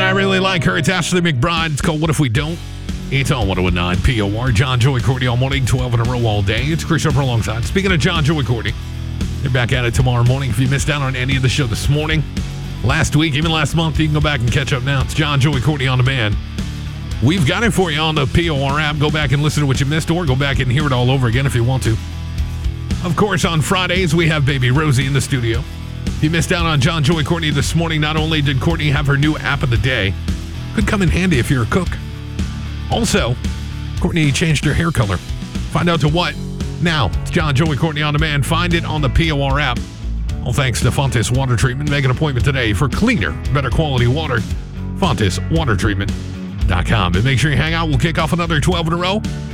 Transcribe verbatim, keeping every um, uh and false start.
I really like her. It's Ashley McBride. It's called What If We Don't? It's on one oh nine P O R. John, Joey, Courtney all morning, twelve in a row all day. It's Chris Upper alongside. Speaking of John, Joey, Courtney, they're back at it tomorrow morning. If you missed out on any of the show this morning, last week, even last month, you can go back and catch up now. It's John, Joey, Courtney on demand. We've got it for you on the P O R app. Go back and listen to what you missed, or go back and hear it all over again if you want to. Of course, on Fridays, we have baby Rosie in the studio. If you missed out on John, Joey, Courtney this morning, not only did Courtney have her new app of the day, could come in handy if you're a cook. Also, Courtney changed her hair color. Find out to what? Now, it's John, Joey, Courtney on demand. Find it on the P O R app. All thanks to Fontes Water Treatment. Make an appointment today for cleaner, better quality water. Fontes Water Treatment dot com. And make sure you hang out. We'll kick off another twelve in a row